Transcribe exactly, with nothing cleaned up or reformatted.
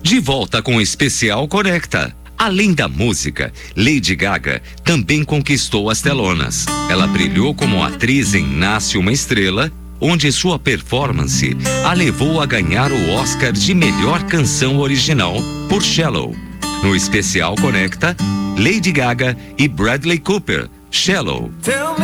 De volta com o Especial Conecta. Além da música, Lady Gaga também conquistou as telonas. Ela brilhou como atriz em Nasce uma Estrela, onde sua performance a levou a ganhar o Oscar de melhor canção original por Shallow. No Especial Conecta, Lady Gaga e Bradley Cooper, Shallow.